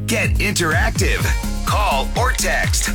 Get interactive. Call or text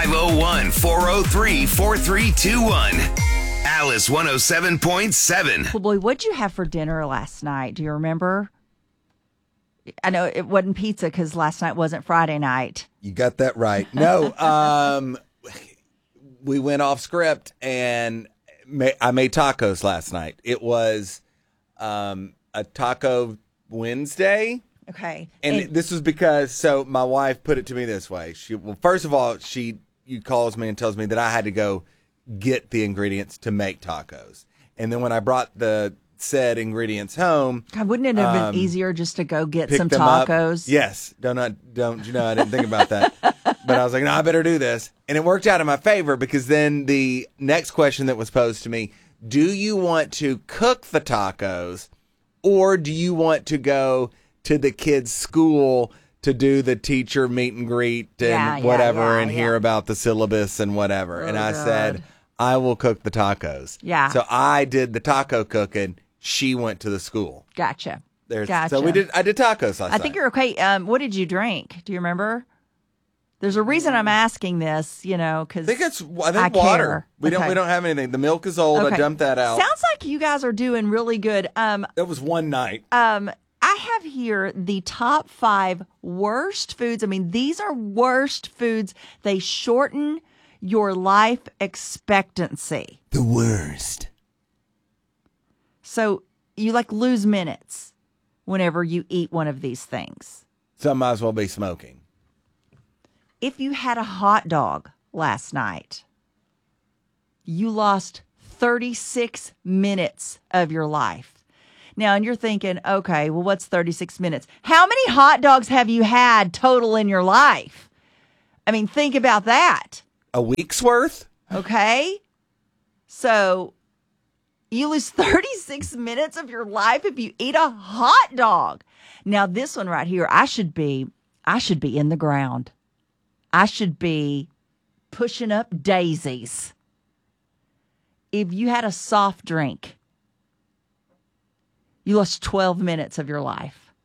501-403-4321. Alice 107.7. Well, boy, what'd you have for dinner last night? Do you remember? I know it wasn't pizza because last night wasn't Friday night. You got that right. No, we went off script and I made tacos last night. It was a Taco Wednesday. Okay. And this was because, so my wife put it to me this way. First of all, she calls me and tells me that I had to go get the ingredients to make tacos. And then when I brought the said ingredients home, God, wouldn't it have been easier just to go get pick some them tacos? Up. Yes. Don't you know, I didn't think about that. But I was like, no, I better do this. And it worked out in my favor because then the next question that was posed to me, do you want to cook the tacos or do you want to go to the kids' school to do the teacher meet and greet and whatever and hear about the syllabus and whatever? And I said, I will cook the tacos. Yeah. So I did the taco cooking. She went to the school. Gotcha. So I did tacos last night. I think you're okay. What did you drink? Do you remember? There's a reason I'm asking this, because I think water. We don't have anything. The milk is old. Okay. I dumped that out. Sounds like you guys are doing really good. That was one night. I have here the top 5 worst foods. I mean, these are worst foods. They shorten your life expectancy. The worst. So you lose minutes whenever you eat one of these things. So I might as well be smoking. If you had a hot dog last night, you lost 36 minutes of your life. Now, and you're thinking, okay, well, what's 36 minutes? How many hot dogs have you had total in your life? I mean, think about that. A week's worth? Okay. So you lose 36 minutes of your life if you eat a hot dog. Now, this one right here, I should be in the ground. I should be pushing up daisies. If you had a soft drink, you lost 12 minutes of your life.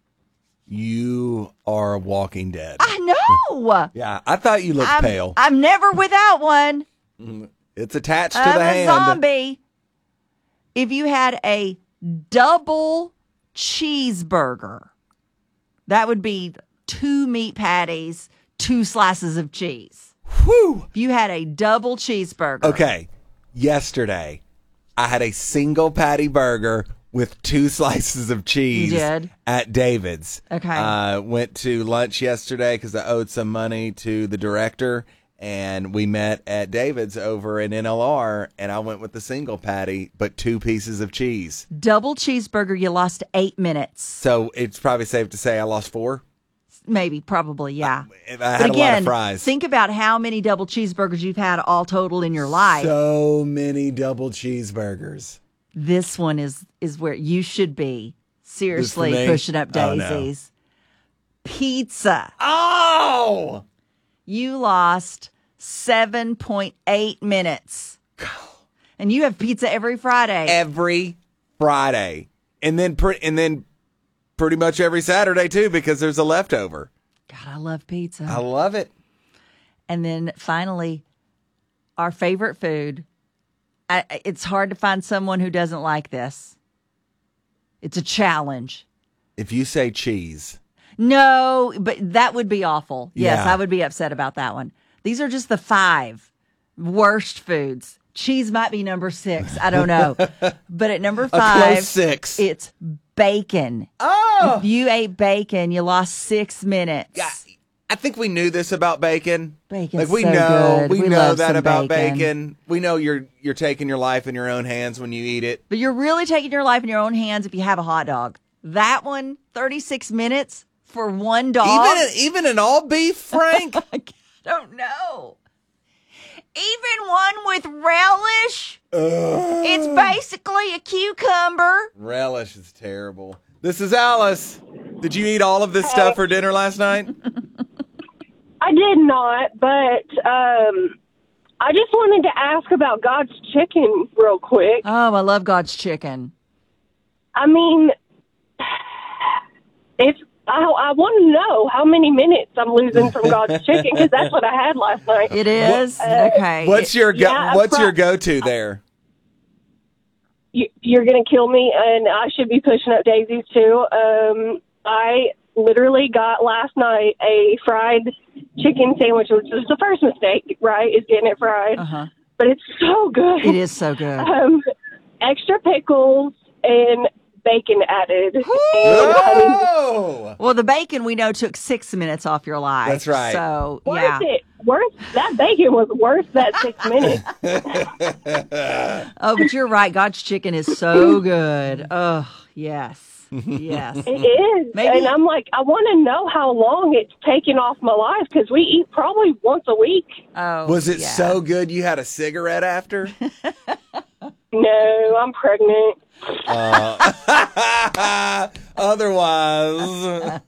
You are Walking Dead. I know. Yeah, I thought you looked pale. I'm never without one. It's attached to I'm the a hand. zombie. If you had a double cheeseburger, that would be 2 meat patties, 2 slices of cheese. Whew. If you had a double cheeseburger. Okay. Yesterday, I had a single patty burger with 2 slices of cheese. You did? At David's. Okay. Went to lunch yesterday because I owed some money to the director, and we met at David's over in NLR, and I went with the single patty, but 2 pieces of cheese. Double cheeseburger, you lost 8 minutes. So it's probably safe to say I lost 4? Maybe, probably, yeah. I had a lot of fries. Think about how many double cheeseburgers you've had all total in your life. So many double cheeseburgers. This one is where you should be. Seriously, pushing up daisies. Oh, no. Pizza. Oh! You lost 7.8 minutes. And you have pizza every Friday. Every Friday. And then pretty much every Saturday, too, because there's a leftover. God, I love pizza. I love it. And then finally, our favorite food. It's hard to find someone who doesn't like this. It's a challenge. If you say cheese. No, but that would be awful. Yes, Yeah. I would be upset about that one. These are just the 5 worst foods. Cheese might be number 6. I don't know. But at number 5, a close 6. It's bacon. Oh! If you ate bacon, you lost 6 minutes. Yeah, I think we knew this about bacon. Bacon's we so know good. we We know love that some about bacon. bacon. We know you're taking your life in your own hands when you eat it. But you're really taking your life in your own hands if you have a hot dog. That one, 36 minutes for one dog. Even an all beef, Frank. I don't know. Even one with relish. It's basically a cucumber. Relish is terrible. This is Alice. Did you eat all of this stuff for dinner last night? I did not, but I just wanted to ask about God's chicken real quick. Oh, I love God's chicken. I mean, I want to know how many minutes I'm losing from God's chicken because that's what I had last night. It is? Okay. What's your yeah, what's your go-to there? You're going to kill me, and I should be pushing up daisies too. I literally got last night a fried chicken sandwich, which was the first mistake, right, is getting it fried. Uh-huh. But it's so good. It is so good. Extra pickles and bacon added. And Oh, Well, the bacon we know took 6 minutes off your life. That's right. So, worth yeah. it. That bacon was worth that 6 minutes. Oh, but you're right. God's chicken is so good. Oh, yes. Yes. It is. Maybe- And I'm like, I want to know how long it's taken off my life because we eat probably once a week. Oh, was it yeah. so good you had a cigarette after? No, I'm pregnant. Otherwise,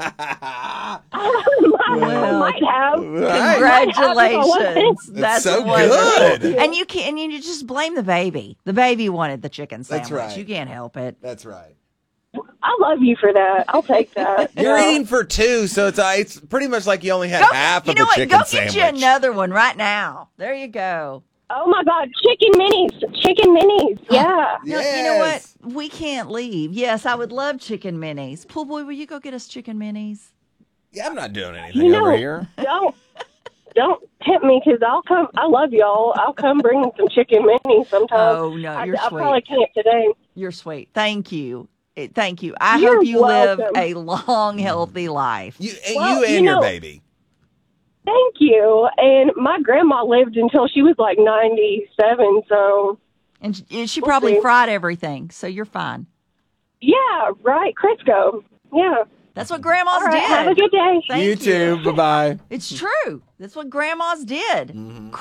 Well, might have. Congratulations. That's so wonderful. good. And you just blame the baby. The baby wanted the chicken sandwich. That's right. You can't help it. that's right. I love you for that. I'll take that. You're Yeah. eating for two, so it's pretty much like you only had half you of know a what? chicken Go sandwich. get you another one right now. There you go. Oh my God, chicken minis. Chicken minis. Yeah. You know what? We can't leave. Yes, I would love chicken minis. Pool boy, will you go get us chicken minis? Yeah, I'm not doing anything You know, over here. Don't tempt me because I'll come. I love y'all. I'll come bring some chicken minis sometime. Oh, no, you're I sweet. probably can't today. You're sweet. Thank you. Thank you. I You're hope you live welcome. a long, healthy life. You Well, and you your know- baby. Thank you. And my grandma lived until she was like 97. So And she probably see. fried everything, so you're fine. yeah, right. Crisco. Yeah. That's what grandmas All right. did. Have a good day. Thank you too. Bye bye. It's true. That's what grandmas did.